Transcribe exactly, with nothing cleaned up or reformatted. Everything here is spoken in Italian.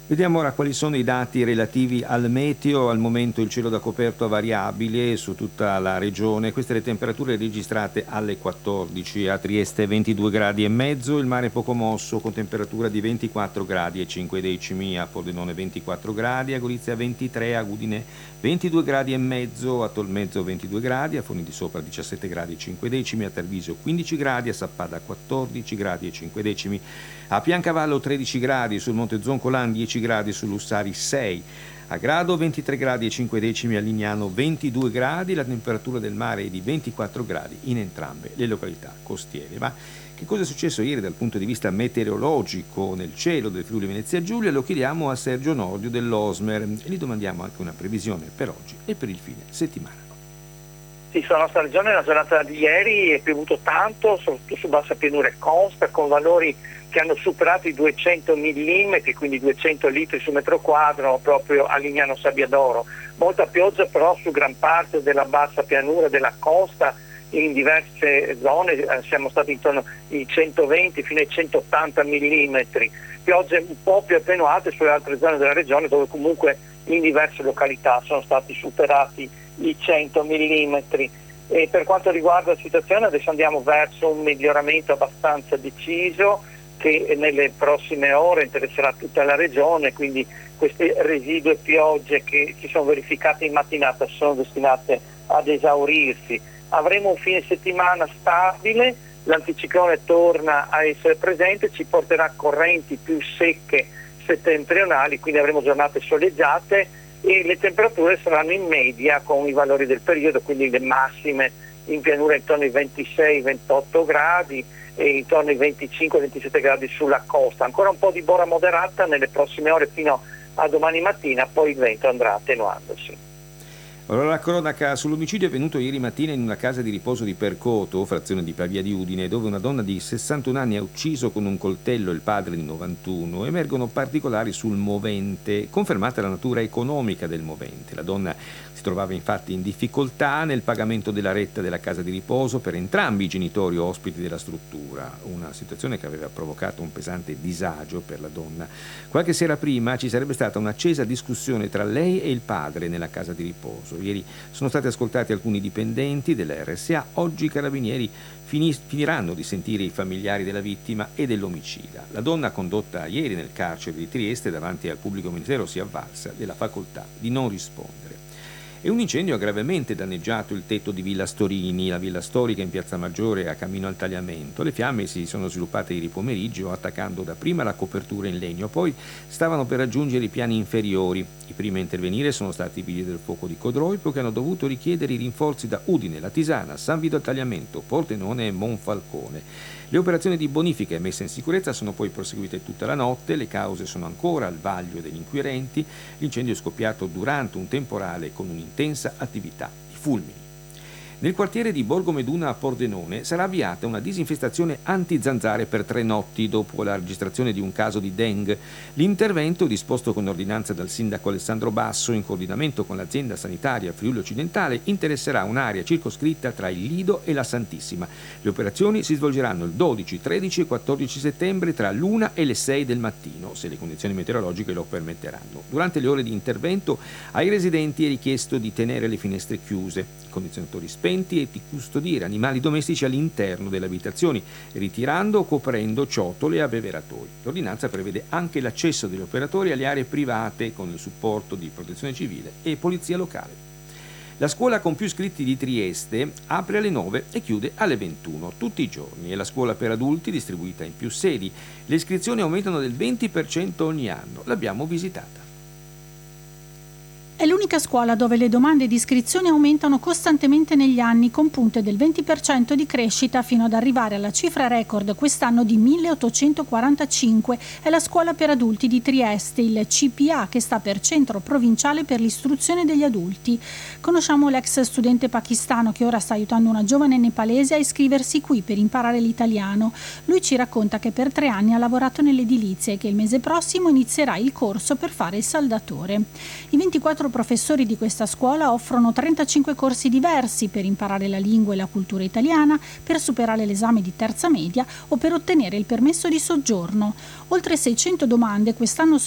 Vediamo ora quali sono i dati relativi al meteo. Al momento il cielo da coperto variabile su tutta la regione. Queste le temperature registrate alle quattordici. A Trieste ventidue gradi e mezzo, il mare poco mosso con temperatura di ventiquattro gradi e cinque decimi, a Pordenone ventiquattro gradi, a Gorizia ventitré, a Udine ventidue gradi e mezzo, a Tolmezzo ventidue gradi, a Forni di Sopra diciassette gradi e cinque decimi, a Treviso quindici gradi, a Sappada quattordici gradi e cinque decimi, a Piancavallo tredici gradi, sul Monte Zoncolan dieci gradi, su Lussari sei, a Grado ventitré gradi e cinque decimi, a Lignano ventidue gradi, la temperatura del mare è di ventiquattro gradi in entrambe le località costiere. Ma che cosa è successo ieri dal punto di vista meteorologico nel cielo del Friuli Venezia Giulia? Lo chiediamo a Sergio Nordio dell'Osmer e gli domandiamo anche una previsione per oggi e per il fine settimana. Sì, sulla nostra regione la giornata di ieri è piovuto tanto, soprattutto su bassa pianura e costa, con valori che hanno superato i duecento millimetri, quindi duecento litri su metro quadro, proprio a Lignano Sabbiadoro. Molta pioggia però su gran parte della bassa pianura della costa, in diverse zone eh, siamo stati intorno ai centoventi fino ai centottanta millimetri. Piogge un po' più attenuate sulle altre zone della regione, dove comunque in diverse località sono stati superati i cento millimetri. E per quanto riguarda la situazione, adesso andiamo verso un miglioramento abbastanza deciso che nelle prossime ore interesserà tutta la regione, quindi queste residue piogge che si sono verificate in mattinata sono destinate ad esaurirsi. Avremo un fine settimana stabile, l'anticiclone torna a essere presente, ci porterà correnti più secche settentrionali, quindi avremo giornate soleggiate e le temperature saranno in media con i valori del periodo, quindi le massime in pianura intorno ai ventisei ventotto gradi e intorno ai venticinque ventisette gradi sulla costa. Ancora un po' di bora moderata nelle prossime ore fino a domani mattina, poi il vento andrà attenuandosi. Allora, la cronaca sull'omicidio è avvenuto ieri mattina in una casa di riposo di Percoto, frazione di Pavia di Udine, dove una donna di sessantuno anni ha ucciso con un coltello il padre di novantuno. Emergono particolari sul movente, confermata la natura economica del movente. La donna si trovava infatti in difficoltà nel pagamento della retta della casa di riposo per entrambi i genitori ospiti della struttura, una situazione che aveva provocato un pesante disagio per la donna. Qualche sera prima ci sarebbe stata un'accesa discussione tra lei e il padre nella casa di riposo. Ieri sono stati ascoltati alcuni dipendenti dell'R S A, oggi i carabinieri finis- finiranno di sentire i familiari della vittima e dell'omicida. La donna, condotta ieri nel carcere di Trieste davanti al pubblico ministero, si è avvalsa della facoltà di non rispondere. E un incendio ha gravemente danneggiato il tetto di Villa Storini, la villa storica in Piazza Maggiore a cammino al tagliamento. Le fiamme si sono sviluppate ieri pomeriggio attaccando dapprima la copertura in legno, poi stavano per raggiungere i piani inferiori. I primi a intervenire sono stati i vigili del fuoco di Codroipo, che hanno dovuto richiedere i rinforzi da Udine, Latisana, San Vito al Tagliamento, Pordenone e Monfalcone. Le operazioni di bonifica e messa in sicurezza sono poi proseguite tutta la notte, le cause sono ancora al vaglio degli inquirenti. L'incendio è scoppiato durante un temporale con un'intensa attività di fulmini. Nel quartiere di Borgo Meduna a Pordenone sarà avviata una disinfestazione anti-zanzare per tre notti dopo la registrazione di un caso di dengue. L'intervento, disposto con ordinanza dal sindaco Alessandro Basso in coordinamento con l'azienda sanitaria Friuli Occidentale, interesserà un'area circoscritta tra il Lido e la Santissima. Le operazioni si svolgeranno il dodici, tredici e quattordici settembre tra l'una e le sei del mattino, se le condizioni meteorologiche lo permetteranno. Durante le ore di intervento ai residenti è richiesto di tenere le finestre chiuse, i condizionatori spenti e di custodire animali domestici all'interno delle abitazioni, ritirando o coprendo ciotole e abbeveratoi. L'ordinanza prevede anche l'accesso degli operatori alle aree private con il supporto di protezione civile e polizia locale. La scuola con più iscritti di Trieste apre alle nove e chiude alle ventuno tutti i giorni. È la scuola per adulti distribuita in più sedi. Le iscrizioni aumentano del venti per cento ogni anno. L'abbiamo visitata. È l'unica scuola dove le domande di iscrizione aumentano costantemente negli anni, con punte del venti per cento di crescita fino ad arrivare alla cifra record quest'anno di milleottocentoquarantacinque. È la scuola per adulti di Trieste, il C P A, che sta per Centro Provinciale per l'Istruzione degli Adulti. Conosciamo l'ex studente pakistano che ora sta aiutando una giovane nepalese a iscriversi qui per imparare l'italiano. Lui ci racconta che per tre anni ha lavorato nell'edilizia e che il mese prossimo inizierà il corso per fare il saldatore. I ventiquattro professori di questa scuola offrono trentacinque corsi diversi per imparare la lingua e la cultura italiana, per superare l'esame di terza media o per ottenere il permesso di soggiorno. Oltre seicento domande quest'anno sono